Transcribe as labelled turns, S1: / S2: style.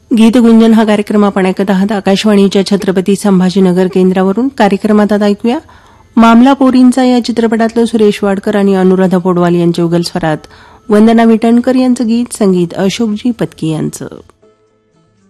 S1: गीतगुंजन हा कार्यक्रम आपण ऐकत आहात आकाशवाणीच्या छत्रपती संभाजीनगर केंद्रावरून. कार्यक्रमात आता ऐकूया मामला पोरींचा या चित्रपटातलं सुरेश वाडकर आणि अनुराधा पौडवाल यांच्या उगल स्वरात वंदना विटणकर यांचं गीत, संगीत अशोकजी पत्की यांचं.